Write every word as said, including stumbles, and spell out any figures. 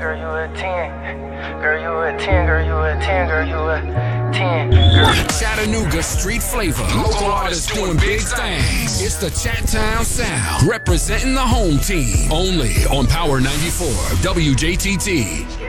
girl, you a ten. Girl, you a ten, girl, you a ten, girl, you a ten. Girl. Chattanooga street flavor. Local artists doing big things. It's the Chat Town Sound. Representing the home team. Only on Power ninety-four W J T T.